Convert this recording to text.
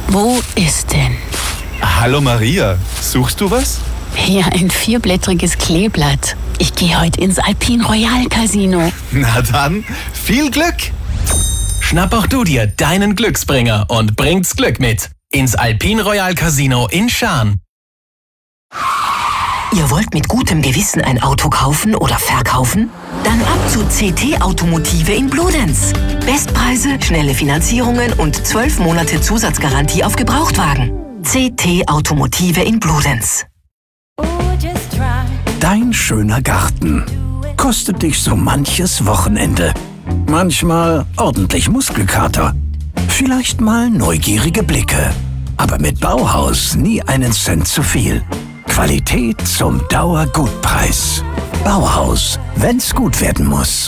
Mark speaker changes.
Speaker 1: Wo ist denn?
Speaker 2: Hallo Maria, suchst du was?
Speaker 1: Hier ein 4-blättriges Kleeblatt. Ich gehe heute ins Alpine Royal Casino.
Speaker 2: Na dann, viel Glück!
Speaker 3: Schnapp auch du dir deinen Glücksbringer und bringt's Glück mit ins Alpine Royal Casino in Schaan.
Speaker 4: Ihr wollt mit gutem Gewissen ein Auto kaufen oder verkaufen? Dann ab zu CT Automotive in Bludenz. Bestpreise, schnelle Finanzierungen und 12 Monate Zusatzgarantie auf Gebrauchtwagen. CT Automotive in Bludenz.
Speaker 5: Dein schöner Garten kostet dich so manches Wochenende. Manchmal ordentlich Muskelkater. Vielleicht mal neugierige Blicke. Aber mit Bauhaus nie einen Cent zu viel. Qualität zum Dauergutpreis. Bauhaus, wenn's gut werden muss.